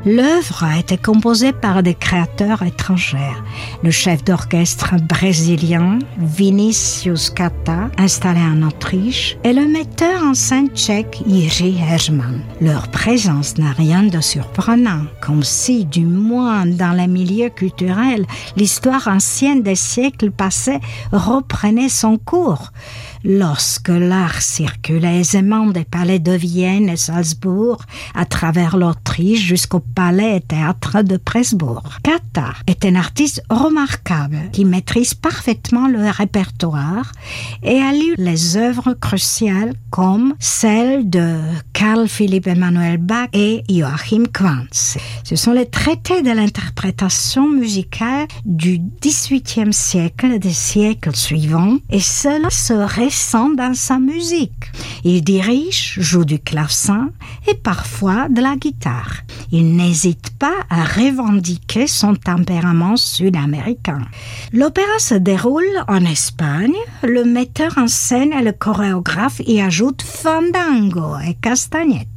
L'œuvre a été composée par des créateurs étrangers. Le chef d'orchestre brésilien Vinicius Cata, installé en Autriche, et le metteur en scène tchèque Jiří Herman. Leur présence n'a rien de surprenant, comme si, du moins dans les milieux culturels, l'histoire ancienne des siècles passés reprenait son cours. Lorsque l'art circulait aisément des palais de Vienne et Salzbourg à travers l'Autriche jusqu'au palais et théâtre de Presbourg. Cata est un artiste remarquable qui maîtrise parfaitement le répertoire et a lu les œuvres cruciales comme celles de Carl Philipp Emanuel Bach et Joachim Quantz. Ce sont les traités de l'interprétation musicale du XVIIIe siècle et des siècles suivants, et cela se ressent dans sa musique. Il dirige, joue du clavecin et parfois de la guitare. Il n'hésite pas à revendiquer son tempérament sud-américain. L'opéra se déroule en Espagne. Le metteur en scène et le chorégraphe y ajoutent fandango et castagnette.